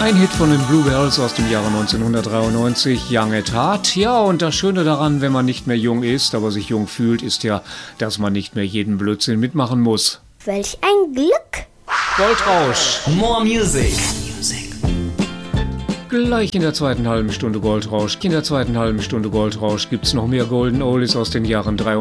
Ein Hit von den Bluebells aus dem Jahre 1993, Young at Heart. Ja, und das Schöne daran, wenn man nicht mehr jung ist, aber sich jung fühlt, ist ja, dass man nicht mehr jeden Blödsinn mitmachen muss. Welch ein Glück! Goldrausch! More Music! Gleich in der zweiten halben Stunde Goldrausch. In der zweiten halben Stunde Goldrausch gibt's noch mehr Golden Oldies aus den Jahren